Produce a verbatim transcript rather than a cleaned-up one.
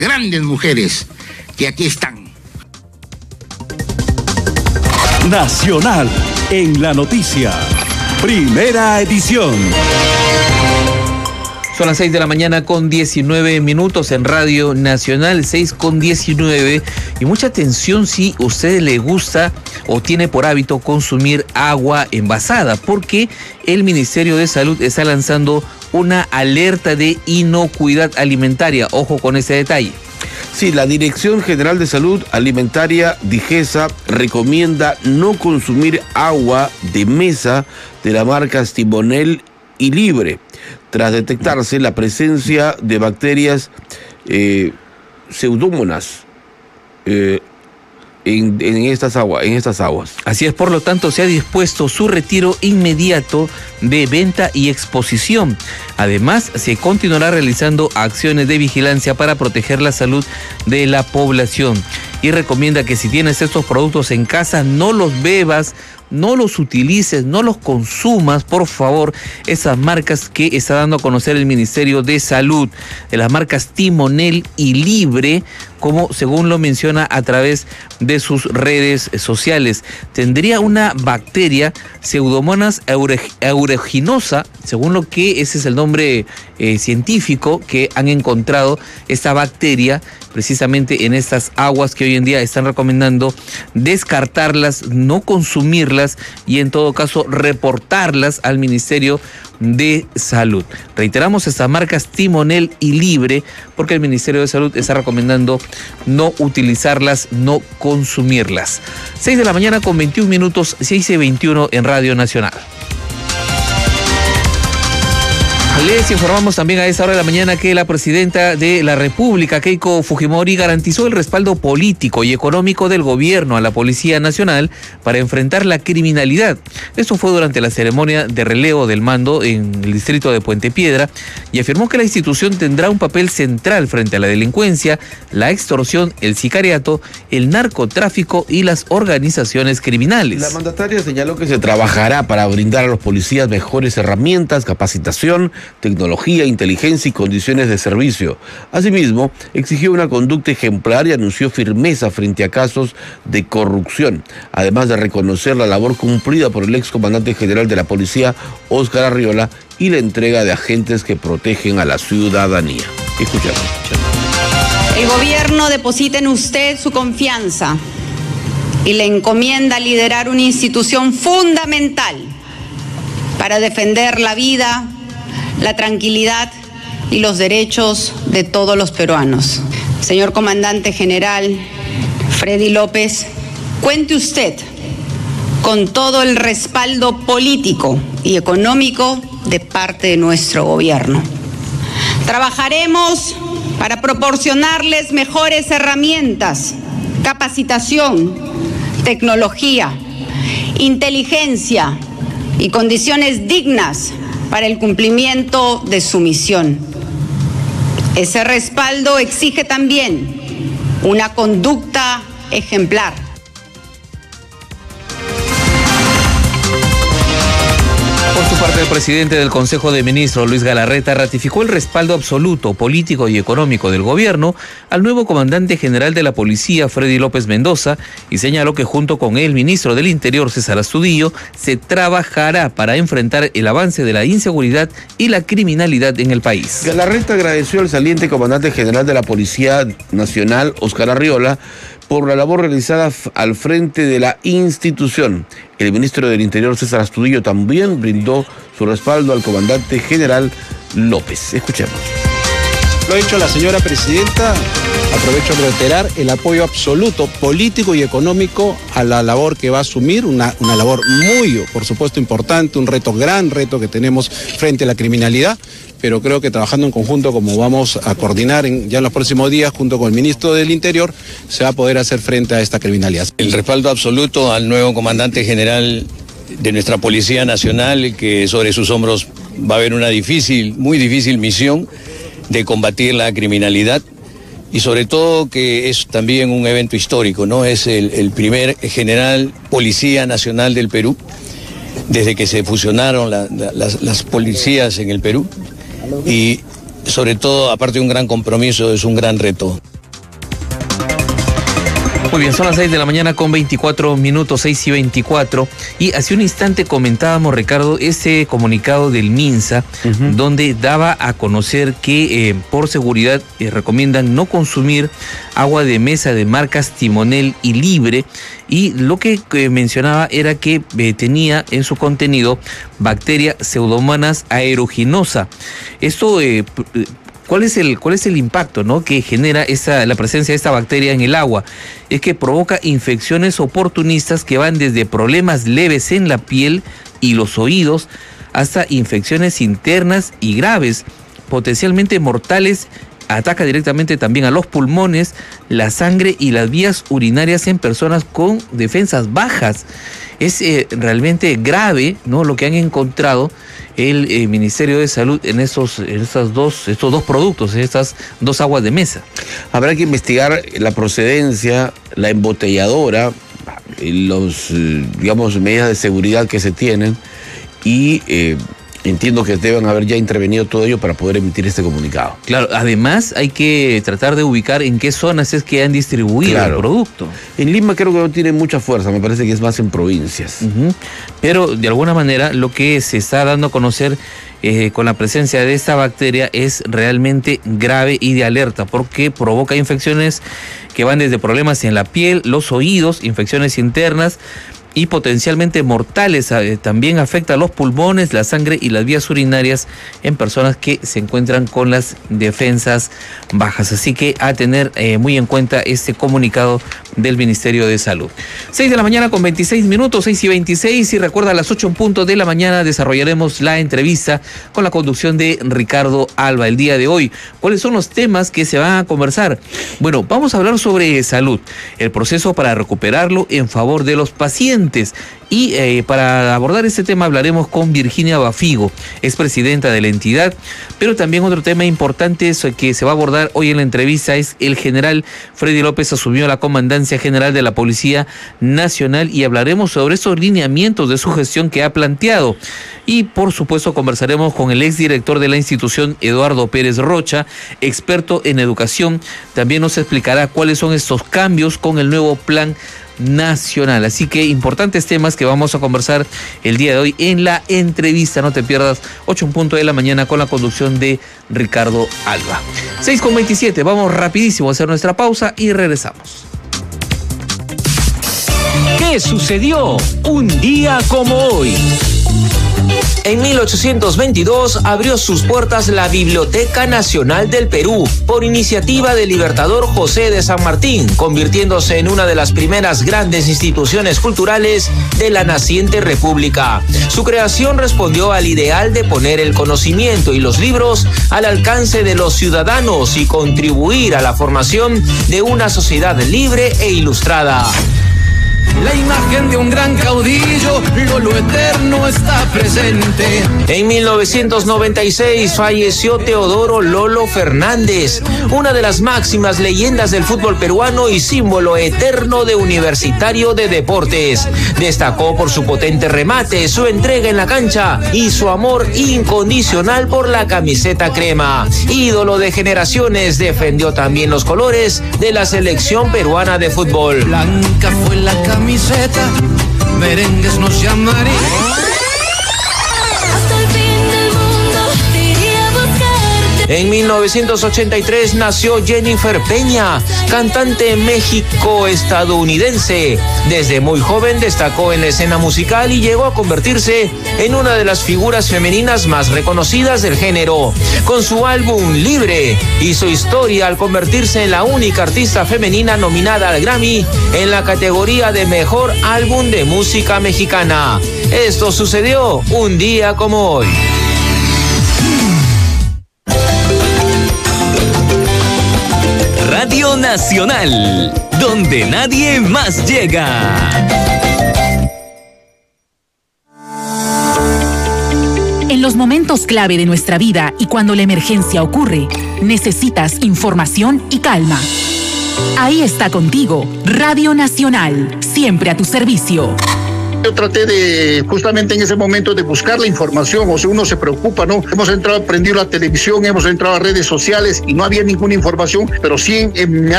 grandes mujeres que aquí están. Nacional en la noticia. Primera edición. Son las seis de la mañana con diecinueve minutos en Radio Nacional, seis con diecinueve. Y mucha atención si a usted le gusta o tiene por hábito consumir agua envasada, porque el Ministerio de Salud está lanzando una alerta de inocuidad alimentaria. Ojo con ese detalle. Sí, la Dirección General de Salud Alimentaria, DIGESA, recomienda no consumir agua de mesa de la marca Timonel y Libre, tras detectarse la presencia de bacterias eh, pseudomonas eh, en, en, estas agua, en estas aguas. Así es, por lo tanto, se ha dispuesto su retiro inmediato de venta y exposición. Además, se continuará realizando acciones de vigilancia para proteger la salud de la población. Y recomienda que si tienes estos productos en casa, no los bebas, no los utilices, no los consumas, por favor. Esas marcas que está dando a conocer el Ministerio de Salud, de las marcas Timonel y Libre, como según lo menciona a través de sus redes sociales. Tendría una bacteria, Pseudomonas aeruginosa, según lo que ese es el nombre eh, científico que han encontrado esta bacteria precisamente en estas aguas que hoy en día están recomendando descartarlas, no consumirlas y en todo caso reportarlas al Ministerio de Salud. Reiteramos, estas marcas Timonel y Libre, porque el Ministerio de Salud está recomendando no utilizarlas, no consumirlas. seis de la mañana con veintiún minutos, seis y veintiuno en Radio Nacional. Les informamos también a esta hora de la mañana que la presidenta de la República, Keiko Fujimori, garantizó el respaldo político y económico del gobierno a la Policía Nacional para enfrentar la criminalidad. Esto fue durante la ceremonia de relevo del mando en el distrito de Puente Piedra y afirmó que la institución tendrá un papel central frente a la delincuencia, la extorsión, el sicariato, el narcotráfico y las organizaciones criminales. La mandataria señaló que se trabajará para brindar a los policías mejores herramientas, capacitación, tecnología, inteligencia y condiciones de servicio. Asimismo, exigió una conducta ejemplar y anunció firmeza frente a casos de corrupción, además de reconocer la labor cumplida por el excomandante general de la policía, Óscar Arriola, y la entrega de agentes que protegen a la ciudadanía. Escuchemos. El gobierno deposita en usted su confianza y le encomienda liderar una institución fundamental para defender la vida, la tranquilidad y los derechos de todos los peruanos. Señor Comandante General Freddy López, cuente usted con todo el respaldo político y económico de parte de nuestro gobierno. Trabajaremos para proporcionarles mejores herramientas, capacitación, tecnología, inteligencia y condiciones dignas para el cumplimiento de su misión. Ese respaldo exige también una conducta ejemplar. Por su parte, el presidente del Consejo de Ministros, Luis Galarreta, ratificó el respaldo absoluto, político y económico del gobierno al nuevo comandante general de la policía, Freddy López Mendoza, y señaló que junto con el ministro del Interior, César Astudillo, se trabajará para enfrentar el avance de la inseguridad y la criminalidad en el país. Galarreta agradeció al saliente comandante general de la Policía Nacional, Óscar Arriola, por la labor realizada al frente de la institución. El ministro del Interior, César Astudillo, también brindó su respaldo al comandante general López. Escuchemos. Lo ha dicho la señora presidenta. Aprovecho de reiterar el apoyo absoluto político y económico a la labor que va a asumir, una, una labor muy, por supuesto, importante, un reto, gran reto que tenemos frente a la criminalidad, pero creo que trabajando en conjunto, como vamos a coordinar en, ya en los próximos días, junto con el ministro del Interior, se va a poder hacer frente a esta criminalidad. El respaldo absoluto al nuevo comandante general de nuestra Policía Nacional, que sobre sus hombros va a haber una difícil, muy difícil misión de combatir la criminalidad. Y sobre todo que es también un evento histórico, ¿no? Es el, el primer general Policía Nacional del Perú, desde que se fusionaron la, la, las, las policías en el Perú. Y sobre todo, aparte de un gran compromiso, es un gran reto. Muy bien, son las seis de la mañana con veinticuatro minutos, seis y veinticuatro. Y hace un instante comentábamos, Ricardo, ese comunicado del MINSA, uh-huh. donde daba a conocer que eh, por seguridad eh, recomiendan no consumir agua de mesa de marcas Timonel y Libre. Y lo que eh, mencionaba era que eh, tenía en su contenido bacteria Pseudomonas aeruginosa. Esto... Eh, ¿Cuál es el, cuál es el impacto, ¿no?, que genera esa, la presencia de esta bacteria en el agua? Es que provoca infecciones oportunistas que van desde problemas leves en la piel y los oídos hasta infecciones internas y graves, potencialmente mortales. Ataca directamente también a los pulmones, la sangre y las vías urinarias en personas con defensas bajas. Es eh, realmente grave, ¿no?, lo que han encontrado el eh, Ministerio de Salud en estos, en estas dos, estos dos productos, en estas dos aguas de mesa. Habrá que investigar la procedencia, la embotelladora, los, digamos, medidas de seguridad que se tienen y eh, entiendo que deben haber ya intervenido todo ello para poder emitir este comunicado. Claro, además hay que tratar de ubicar en qué zonas es que han distribuido claro. el producto. En Lima creo que no tiene mucha fuerza, me parece que es más en provincias. Uh-huh. Pero de alguna manera lo que se está dando a conocer eh, con la presencia de esta bacteria es realmente grave y de alerta, porque provoca infecciones que van desde problemas en la piel, los oídos, infecciones internas, y potencialmente mortales. También afecta a los pulmones, la sangre y las vías urinarias en personas que se encuentran con las defensas bajas. Así que a tener eh, muy en cuenta este comunicado del Ministerio de Salud. seis de la mañana con veintiséis minutos, seis y veintiséis, y recuerda, a las ocho en punto de la mañana desarrollaremos la entrevista con la conducción de Ricardo Alba. El día de hoy, ¿cuáles son los temas que se van a conversar? Bueno, vamos a hablar sobre salud, el proceso para recuperarlo en favor de los pacientes. Y eh, para abordar este tema hablaremos con Virginia Bafigo, es presidenta de la entidad. Pero también otro tema importante que se va a abordar hoy en la entrevista es el general Freddy López asumió la comandancia general de la Policía Nacional y hablaremos sobre esos lineamientos de su gestión que ha planteado. Y por supuesto conversaremos con el exdirector de la institución, Eduardo Pérez Rocha, experto en educación. También nos explicará cuáles son estos cambios con el nuevo plan nacional. Así que importantes temas que vamos a conversar el día de hoy en la entrevista. No te pierdas, ocho en punto de la mañana con la conducción de Ricardo Alba. seis con veintisiete, vamos rapidísimo a hacer nuestra pausa y regresamos. ¿Qué sucedió un día como hoy? En mil ochocientos veintidós abrió sus puertas la Biblioteca Nacional del Perú por iniciativa del libertador José de San Martín, convirtiéndose en una de las primeras grandes instituciones culturales de la naciente república. Su creación respondió al ideal de poner el conocimiento y los libros al alcance de los ciudadanos y contribuir a la formación de una sociedad libre e ilustrada. La imagen de un gran caudillo, lo, lo eterno está presente. En mil novecientos noventa y seis falleció Teodoro Lolo Fernández, una de las máximas leyendas del fútbol peruano y símbolo eterno de Universitario de Deportes. Destacó por su potente remate, su entrega en la cancha y su amor incondicional por la camiseta crema. Ídolo de generaciones, defendió también los colores de la selección peruana de fútbol. Blanca fue la camiseta. Camiseta, merengues nos llamaría. Hasta el fin del mundo iría a buscarte. En mil novecientos ochenta y tres nació Jennifer Peña, cantante México-estadounidense. Desde muy joven destacó en la escena musical y llegó a convertirse en una de las figuras femeninas más reconocidas del género. Con su álbum Libre hizo historia al convertirse en la única artista femenina nominada al Grammy en la categoría de Mejor Álbum de Música Mexicana. Esto sucedió un día como hoy. Radio Nacional, donde nadie más llega. En los momentos clave de nuestra vida y cuando la emergencia ocurre, necesitas información y calma. Ahí está contigo, Radio Nacional, siempre a tu servicio. Yo traté de, justamente en ese momento, de buscar la información, o sea, uno se preocupa, ¿no? Hemos entrado, prendido la televisión, hemos entrado a redes sociales y no había ninguna información, pero sí en, en